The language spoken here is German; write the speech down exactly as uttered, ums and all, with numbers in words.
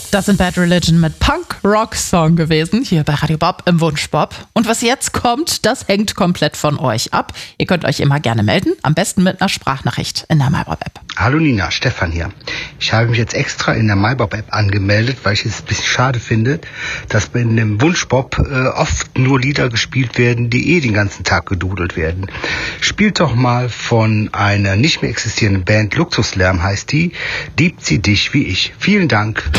Das sind Bad Religion mit Punk-Rock-Song gewesen, hier bei Radio Bob im Wunschbob. Und was jetzt kommt, das hängt komplett von euch ab. Ihr könnt euch immer gerne melden, am besten mit einer Sprachnachricht in der MyBob-App. Hallo Nina, Stefan hier. Ich habe mich jetzt extra in der MyBob-App angemeldet, weil ich es ein bisschen schade finde, dass in dem Wunschbob äh, oft nur Lieder gespielt werden, die eh den ganzen Tag gedudelt werden. Spielt doch mal von einer nicht mehr existierenden Band, Luxuslärm heißt die, Liebt sie dich wie ich. Vielen Dank.